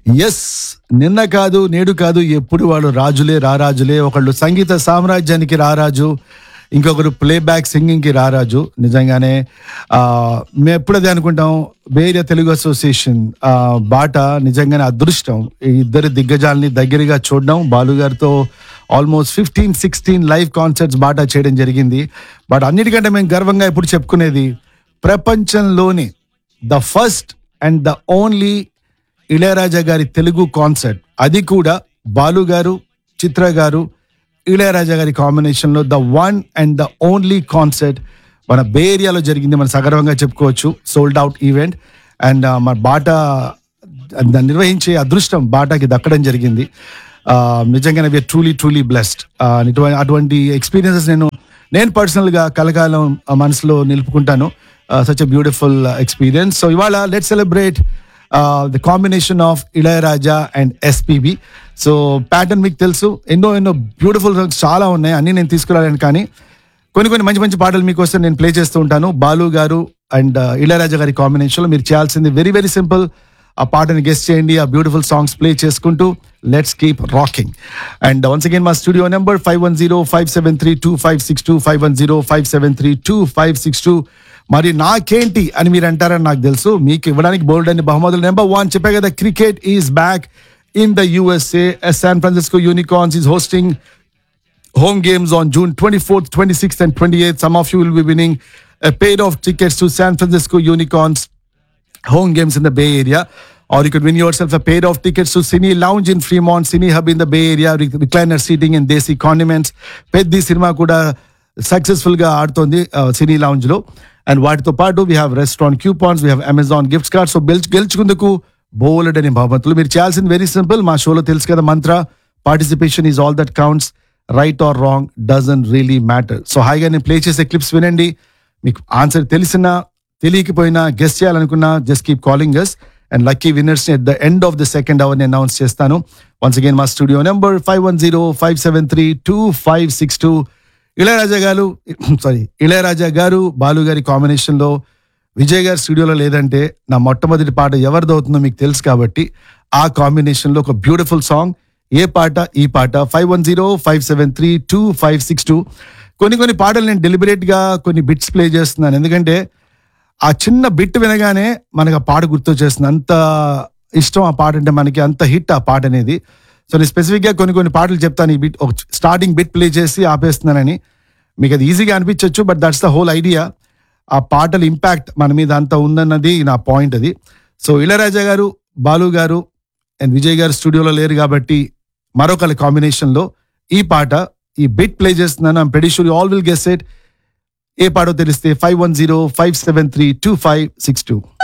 Yes, నిన్న కాదు నేడు కాదు ఎప్పుడు వాళ్ళు రాజులే రారాజులే. ఒకళ్ళు సంగీత సామ్రాజ్యానికి రారాజు, ఇంకొకరు ప్లేబ్యాక్ సింగింగ్కి రారాజు. నిజంగానే మేము ఎప్పుడు అదే అనుకుంటాం. బేరియా తెలుగు అసోసియేషన్ బాట నిజంగానే అదృష్టం. ఈ ఇద్దరు దిగ్గజాలని దగ్గరగా చూడడం. బాలు గారితో ఆల్మోస్ట్ 15-16 లైవ్ కాన్సర్ట్స్ బాటా చేయడం జరిగింది. బట్ అన్నిటికంటే మేము గర్వంగా ఎప్పుడు చెప్పుకునేది, ప్రపంచంలోని the first and the only Ilaiyaraaja గారి తెలుగు కాన్సర్ట్, అది కూడా బాలు గారు, చిత్ర గారు, ఇళయరాజా గారి కాంబినేషన్ లో the one and the only concert మన బే ఏరియాలో జరిగింది. మనం సగర్వంగా చెప్పుకోవచ్చు. Sold out event. అండ్ మన బాటా దాన్ని నిర్వహించే అదృష్టం బాటాకి దక్కడం జరిగింది. నిజంగానే వీఆర్ ట్రూలీ బ్లెస్డ్. అటువంటి ఎక్స్పీరియన్సెస్ నేను పర్సనల్గా కలకాలం మనసులో నిలుపుకుంటాను. Such a beautiful experience. So ఇవాళ let's celebrate the combination of Ilaiyaraaja and SPB. So pattern మీకు తెలుసు, ఎన్నో బ్యూటిఫుల్ సాంగ్స్ చాలా ఉన్నాయి, అన్ని నేను తీసుకురాలేను. కానీ కొన్ని మంచి పాటలు మీకోసం నేను ప్లే చేస్తూ ఉంటాను. బాలు గారు అండ్ ఇళయరాజా గారి కాంబినేషన్లో మీరు చేయాల్సింది వెరీ సింపుల్. ఆ పాటని గెస్ట్ చేయండి, ఆ బ్యూటిఫుల్ సాంగ్స్ ప్లే చేసుకుంటూ let's keep rocking. And once again మా స్టూడియో నెంబర్ 510-573-2562, 510-573-2562. మరి నాకేంటి అని మీరు అంటారని నాకు తెలుసు. మీకు ఇవ్వడానికి బోల్డ్ అని బహుమతులు. నెంబర్ 1 చెప్పే కదా, cricket is back in the USA as San Francisco Unicorns is hosting home games on June 24th, 26th and 28th. Some of you will be winning a pair of tickets to San Francisco Unicorns home games in the Bay Area, or you could win yourself a pair of tickets to Cine Lounge in Fremont, Cine Hub in the Bay Area, recliner seating and Desi condiments. Peddi cinema kuda successful ga ఆడుతోంది Cine Lounge లో. And వాటితో పాటు we have restaurant coupons, we have Amazon gift cards. So గెలుచుకుందుకు బోలెడని బహుమతులు. మీరు చేయాల్సింది very simple. మా షోలో తెలుసు కదా మంత్ర, participation is all that counts, right are wrong doesn't really matter. So హాయిగా నేను ప్లే చేసే క్లిప్స్ వినండి. మీకు ఆన్సర్ తెలిసినా తెలియకపోయినా గెస్ట్ చేయాలనుకున్నా just keep calling us, and lucky winners ని at the end of the second hour నేను అనౌన్స్ చేస్తాను. వన్స్ అగైన్ మా స్టూడియో నెంబర్ 510-573-2562. ఇళయరాజా గారు బాలు గారి కాంబినేషన్ లో విజయ్ గారి స్టూడియోలో లేదంటే నా మొట్టమొదటి పాట ఎవరిదవుతుందో మీకు తెలుసు. కాబట్టి ఆ కాంబినేషన్ లో ఒక బ్యూటిఫుల్ సాంగ్. ఏ పాట? ఈ పాట. 510-573-2562. కొన్ని పాటలు నేను డెలిబరేట్ గా కొన్ని బిట్స్ ప్లే చేస్తున్నాను, ఎందుకంటే ఆ చిన్న బిట్ వినగానే మనకు ఆ పాట గుర్తొచ్చేస్తుంది. అంత ఇష్టం ఆ పాట అంటే మనకి, అంత హిట్ ఆ పాట అనేది. సో నేను స్పెసిఫిక్ గా కొన్ని పాటలు చెప్తాను. ఈ బిట్ ఒక స్టార్టింగ్ బిట్ ప్లే చేసి ఆపేస్తున్నానని. మీకు అది ఈజీగా అనిపించవచ్చు, but that's the whole idea. ఆ పాటల ఇంపాక్ట్ మన మీద అంత ఉందన్నది నా పాయింట్ అది. సో ఇళయరాజా గారు, బాలు గారు అండ్ విజయ్ గారు స్టూడియోలో లేరు కాబట్టి మరొకరి కాంబినేషన్ లో ఈ పాట, ఈ బిట్ ప్లే చేస్తున్నాను. I'm pretty sure you all will guess it. ఏ పాటో తెలిస్తే 510-573-2562.